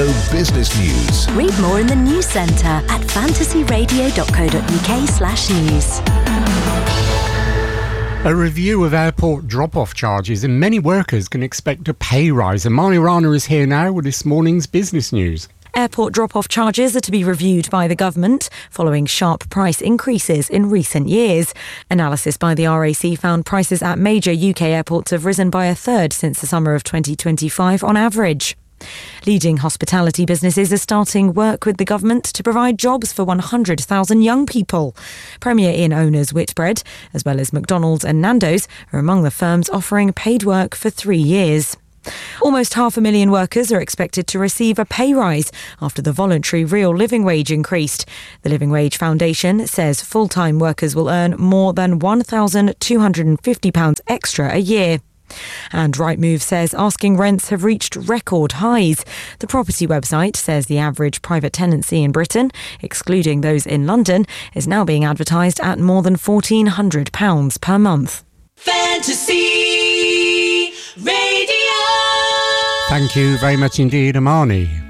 Radio Business News. Read more in the News Centre at fantasyradio.co.uk/news. A review of airport drop-off charges and many workers can expect a pay rise. Amani Rana is here now with this morning's business news. Airport drop-off charges are to be reviewed by the government following sharp price increases in recent years. Analysis by the RAC found prices at major UK airports have risen by a third since the summer of 2025 on average. Leading hospitality businesses are starting work with the government to provide jobs for 100,000 young people. Premier Inn owners Whitbread, as well as McDonald's and Nando's, are among the firms offering paid work for 3 years. Almost 500,000 workers are expected to receive a pay rise after the voluntary real living wage increased. The Living Wage Foundation says full-time workers will earn more than £1,250 extra a year. And Rightmove says asking rents have reached record highs. The property website says the average private tenancy in Britain, excluding those in London, is now being advertised at more than £1,400 per month. Fantasy Radio. Thank you very much indeed, Amani.